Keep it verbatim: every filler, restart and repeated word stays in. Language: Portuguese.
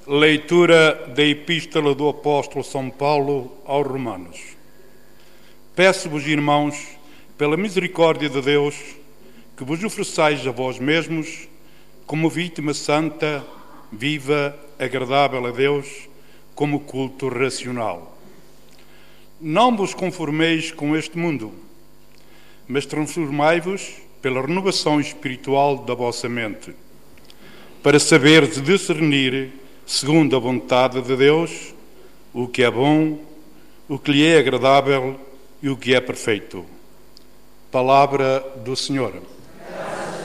Leitura da Epístola do Apóstolo São Paulo aos Romanos. Peço-vos, irmãos, pela misericórdia de Deus, que vos ofereçais a vós mesmos como vítima santa, viva, agradável a Deus, como culto racional. Não vos conformeis com este mundo, mas transformai-vos pela renovação espiritual da vossa mente, para saberes discernir, segundo a vontade de Deus, o que é bom, o que lhe é agradável e o que é perfeito. Palavra do Senhor.